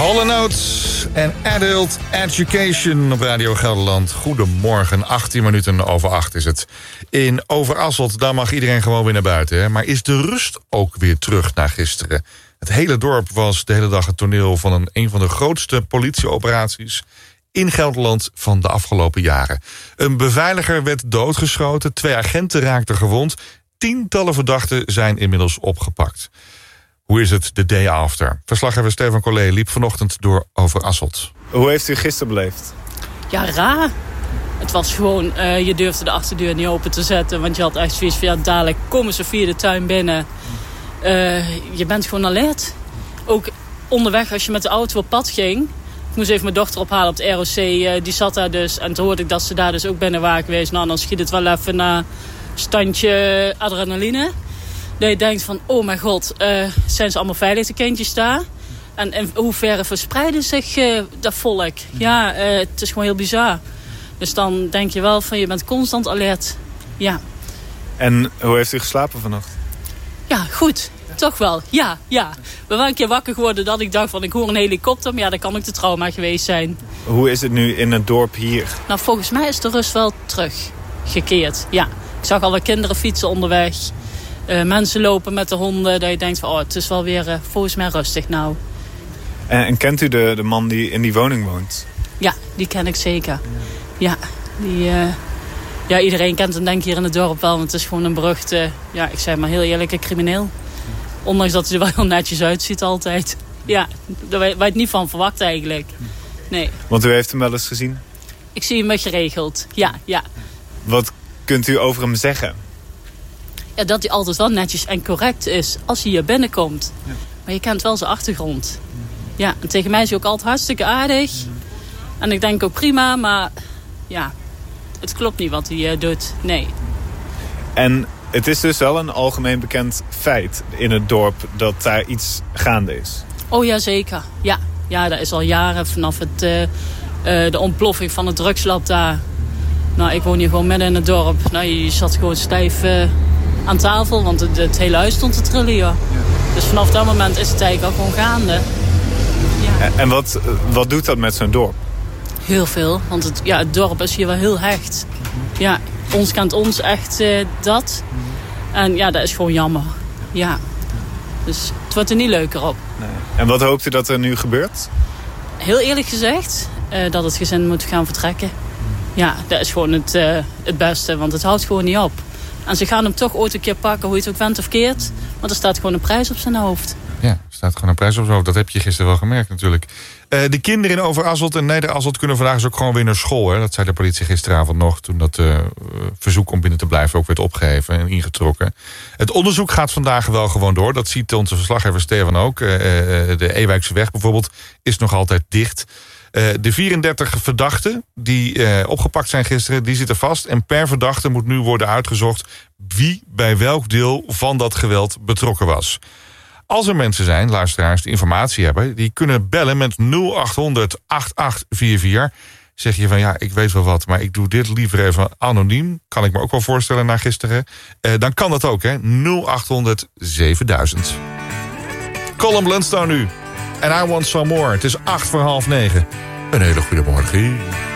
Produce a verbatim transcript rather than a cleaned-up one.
Hall and Oates en Adult Education op Radio Gelderland. Goedemorgen, achttien minuten over acht is het. In Overasselt, daar mag iedereen gewoon weer naar buiten. Hè? Maar is de rust ook weer terug na gisteren? Het hele dorp was de hele dag het toneel van een, een van de grootste politieoperaties in Gelderland van de afgelopen jaren. Een beveiliger werd doodgeschoten, twee agenten raakten gewond. Tientallen verdachten zijn inmiddels opgepakt. Hoe is het de day after? Verslaggever Stefan Collé liep vanochtend door Overasselt. Hoe heeft u gisteren beleefd? Ja, raar. Het was gewoon, uh, je durfde de achterdeur niet open te zetten. Want je had echt zoiets van, ja, dadelijk komen ze via de tuin binnen. Uh, je bent gewoon alert. Ook onderweg als je met de auto op pad ging. Ik moest even mijn dochter ophalen op het R O C. Uh, die zat daar dus. En toen hoorde ik dat ze daar dus ook binnen waren geweest. Nou, dan schiet het wel even naar standje adrenaline. Dat je denkt van, oh mijn god, uh, zijn ze allemaal veilig, de kindjes daar? En in hoeverre verspreiden zich uh, dat volk? Ja, uh, het is gewoon heel bizar. Dus dan denk je wel van, je bent constant alert. Ja. En hoe heeft u geslapen vannacht? Ja, goed. Toch wel. Ja, ja. We waren een keer wakker geworden dat ik dacht van, ik hoor een helikopter. Maar ja, dat kan ook de trauma geweest zijn. Hoe is het nu in het dorp hier? Nou, volgens mij is de rust wel teruggekeerd. Ja. Ik zag alweer kinderen fietsen onderweg. Uh, mensen lopen met de honden. Dat je denkt van, oh, het is wel weer uh, volgens mij rustig nou. En, en kent u de, de man die in die woning woont? Ja, die ken ik zeker. Ja, die, uh, ja, iedereen kent hem denk ik hier in het dorp wel. Want het is gewoon een beruchte, ja, ik zeg maar heel eerlijke crimineel. Ondanks dat hij er wel heel netjes uitziet altijd. Ja, daar wij, wij het niet van verwacht eigenlijk. Nee. Want u heeft hem wel eens gezien? Ik zie hem wel geregeld, ja, ja. Wat kunt u over hem zeggen? Ja, dat hij altijd wel netjes en correct is als hij hier binnenkomt. Ja. Maar je kent wel zijn achtergrond. Ja, en tegen mij is hij ook altijd hartstikke aardig. En ik denk ook prima, maar ja, het klopt niet wat hij uh, doet. Nee. En het is dus wel een algemeen bekend feit in het dorp dat daar iets gaande is. Oh ja, zeker. Ja, ja dat is al jaren vanaf het, uh, uh, de ontploffing van het drugslab daar. Nou, ik woon hier gewoon midden in het dorp. Nou, je zat gewoon stijf uh, aan tafel, want het, het hele huis stond te trillen hier. Ja. Dus vanaf dat moment is het eigenlijk al gewoon gaande. Ja. En wat, wat doet dat met zo'n dorp? Heel veel, want het, ja, het dorp is hier wel heel hecht. Ja, ons kent ons echt uh, dat. En ja, dat is gewoon jammer. Ja. Dus het wordt er niet leuker op. Nee. En wat hoopt u dat er nu gebeurt? Heel eerlijk gezegd, uh, dat het gezin moet gaan vertrekken. Ja, dat is gewoon het, uh, het beste, want het houdt gewoon niet op. En ze gaan hem toch ooit een keer pakken, hoe je het ook went of keert. Want er staat gewoon een prijs op zijn hoofd. Ja, er staat gewoon een prijs op zijn hoofd. Dat heb je gisteren wel gemerkt natuurlijk. Uh, de kinderen in Overasselt en Nederasselt kunnen vandaag dus ook gewoon weer naar school. Hè? Dat zei de politie gisteravond nog, toen dat uh, verzoek om binnen te blijven ook werd opgeheven en ingetrokken. Het onderzoek gaat vandaag wel gewoon door. Dat ziet onze verslaggever Stefan ook. Uh, de Ewijkseweg bijvoorbeeld is nog altijd dicht. Uh, de vierendertig verdachten die uh, opgepakt zijn gisteren, die zitten vast. En per verdachte moet nu worden uitgezocht wie bij welk deel van dat geweld betrokken was. Als er mensen zijn, luisteraars, die informatie hebben, die kunnen bellen met nul acht honderd acht acht vier vier. Zeg je van ja, ik weet wel wat, maar ik doe dit liever even anoniem. Kan ik me ook wel voorstellen na gisteren. Uh, dan kan dat ook, hè. nul acht honderd zevenduizend. Colin Blunstone nu. And I Want Some More. Het is acht voor half negen. Een hele goede morgen.